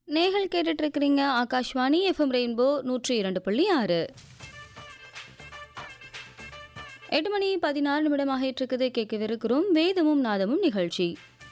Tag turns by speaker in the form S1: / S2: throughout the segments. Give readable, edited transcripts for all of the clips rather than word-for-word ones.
S1: நேயர்கள் கேட்டுட்டு இருக்கிறீங்க ஆகாஷ்வாணி எஃப்எம் ரெயின்போ 102.6. 8 மணி 16 நிமிடம் ஆகிட்டு இருக்குது. கேட்கவிருக்கிறோம் வேதமும் நாதமும் நிகழ்ச்சி.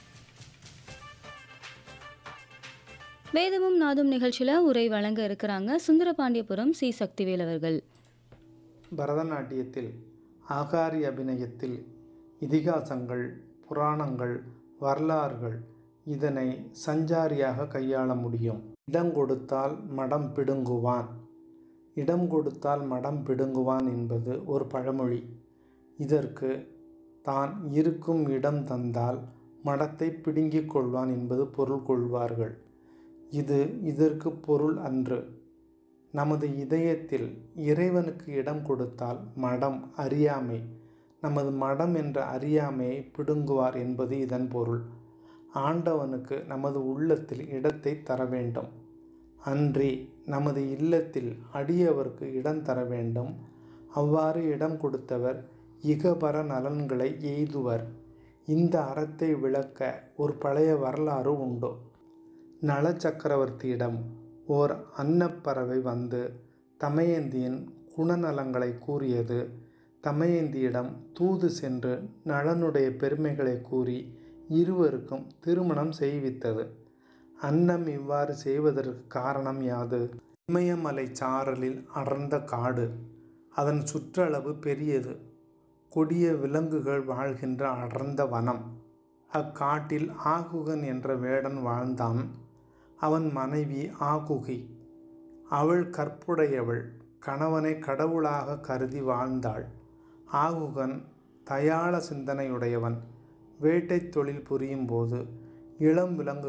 S1: வேதமும் நாதம் நிகழ்ச்சியில் உரை வழங்க இருக்கிறாங்க சுந்தரபாண்டியபுரம் சி சக்திவேல் அவர்கள்.
S2: பரதநாட்டியத்தில் ஆகாரி அபிநயத்தில் இதிகாசங்கள், புராணங்கள், வரலாறுகள் இதனை சஞ்சாரியாக கையாள முடியும். இடம் கொடுத்தால் மடம் பிடுங்குவான். இடம் கொடுத்தால் மடம் பிடுங்குவான் என்பது ஒரு பழமொழி. இதற்கு தான் இருக்கும் இடம் தந்தால் மடத்தை பிடுங்கிக் கொள்வான் என்பது பொருள் கொள்வார்கள். இதற்கு பொருள் அன்று. நமது இதயத்தில் இறைவனுக்கு இடம் கொடுத்தால் மடம் அறியாமை, நமது மடம் என்ற அறியாமையை பிடுங்குவார் என்பது இதன் பொருள். ஆண்டவனுக்கு நமது உள்ளத்தில் இடத்தை தர வேண்டும். அன்றி நமது இல்லத்தில் அடியவருக்கு இடம் தர வேண்டும். அவ்வாறு இடம் கொடுத்தவர் இகபர நலன்களை எய்துவர். இந்த அறத்தை விளக்க ஒரு பழைய வரலாறு உண்டு. நள சக்கரவர்த்தியிடம் ஓர் அன்னப்பறவை வந்து தமயந்தியின் குணநலங்களை கூறியது. தமயந்தியிடம் தூது சென்று நளனுடைய பெருமைகளை கூறி இருவருக்கும் திருமணம் செய்வித்தது. அன்னம் இவ்வாறு செய்வதற்கு காரணம் யாது? இமயமலை சாரலில் அடர்ந்த காடு. அதன் சுற்றளவு பெரியது. கொடிய விலங்குகள் வாழ்கின்ற அடர்ந்த வனம். அக்காட்டில் ஆகுகன் என்ற வேடன் வாழ்ந்தான். அவன் மனைவி ஆகுகி. அவள் கற்புடையவள். கணவனை கடவுளாக கருதி வாழ்ந்தாள். ஆகுகன் தயாள சிந்தனையுடையவன். வேட்டை தொழில் புரியும் போது இளம் விலங்கு